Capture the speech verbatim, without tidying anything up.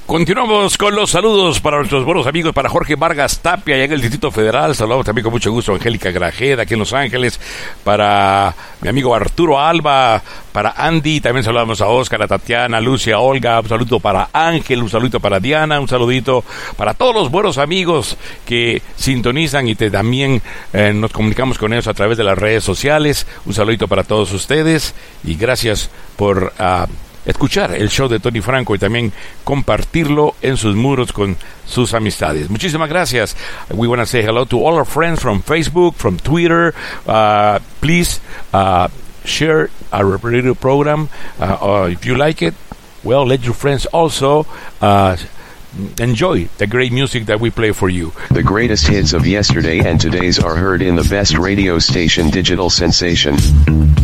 Continuamos con los saludos para nuestros buenos amigos, para Jorge Vargas Tapia, allá en el Distrito Federal. Saludamos también con mucho gusto a Angélica Grajeda, aquí en Los Ángeles. Para mi amigo Arturo Alba, para Andy, también saludamos a Oscar, a Tatiana, a Lucia, a Olga. Un saludo para Ángel, un saludito para Diana, un saludito para todos los buenos amigos que sintonizan y te, también eh, nos comunicamos con ellos a través de las redes sociales. Un saludito para todos ustedes y gracias por Uh, escuchar el show de Tony Franco y también compartirlo en sus muros con sus amistades. Muchísimas gracias. We want to say hello to all our friends from Facebook, from Twitter. Uh, please uh, share our radio program. Uh, uh, if you like it, well, let your friends also uh, enjoy the great music that we play for you. The greatest hits of yesterday and today's are heard in the best radio station, Digital Sensation.